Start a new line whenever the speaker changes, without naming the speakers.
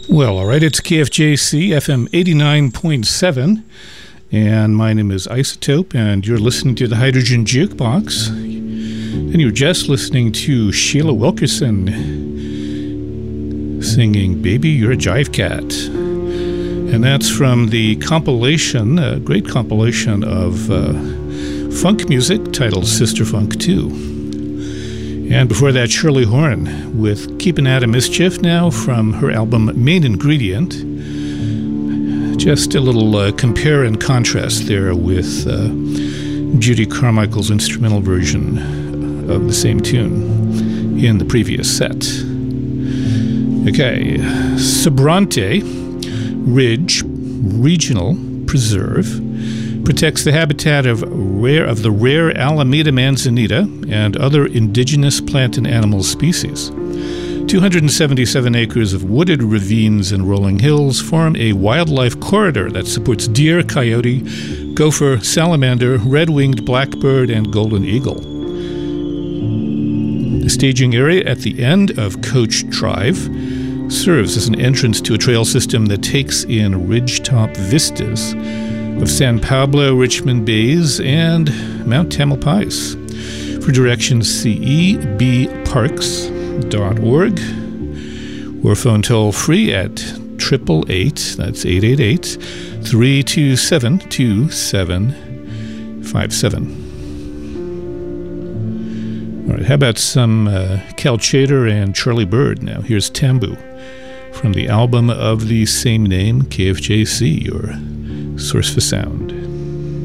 Well, all right, it's KFJC FM 89.7, and my name is Isotope, and you're listening to the Hydrogen Jukebox, and you're just listening to Sheila Wilkerson singing Baby, You're a Jive Cat, and that's from the compilation, a great compilation of funk music titled Sister Funk 2. And before that, Shirley Horn with Keepin' Out of Mischief now from her album Main Ingredient. Just a little compare and contrast there with Judy Carmichael's instrumental version of the same tune in the previous set. Okay, Sobrante Ridge Regional Preserve protects the habitat of the rare Alameda manzanita and other indigenous plant and animal species. 277 acres of wooded ravines and rolling hills form a wildlife corridor that supports deer, coyote, gopher, salamander, red-winged blackbird, and golden eagle. The staging area at the end of Coach Drive serves as an entrance to a trail system that takes in ridgetop vistas of San Pablo, Richmond Bays, and Mount Tamalpais. For directions, see ebparks.org or phone toll-free at 888, that's 888-327-2757. All right, how about some Cal Chater and Charlie Bird now? Here's Tambu from the album of the same name, KFJC, your source for sound.